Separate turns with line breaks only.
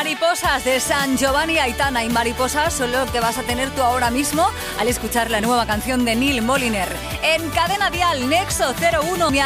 Mariposas de San Giovanni Aitana, y mariposas son lo que vas a tener tú ahora mismo al escuchar la nueva canción de Neil Moliner. En Cadena Dial, Nexo 01.